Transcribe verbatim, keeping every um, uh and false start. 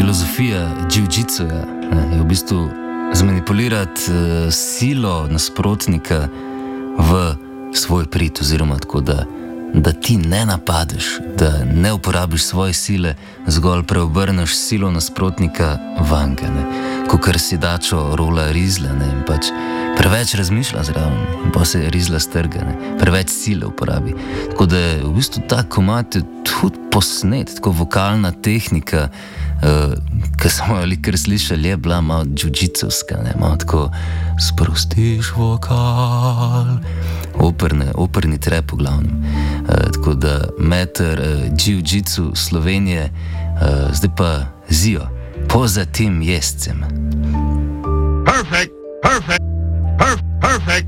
filozofija jiu-jitsuja je v bistvu zmanipulirati uh, silo nasprotnika v svoj prid, oziroma tako, da, da ti ne napadeš, da ne uporabiš svoje sile, zgolj preobrneš silo nasprotnika vanka, kakor si dačo rola rizla, ne, in pač preveč razmišlja zraven in pa se rizla strga, ne, preveč sile uporabi. Tako da je v bistvu ta komad tudi posnet, tako vokalna tehnika, uh, ki smo jo likar slišali, je bila malo jiu-jitsovska, ne, malo tako sprostiš vokal, operne, operni trep v glavnem. Uh, tako da meter uh, jiu-jitsu Slovenije, uh, zdaj pa Zio, poza tim jescem. Perfect, perfect, perf, perfect.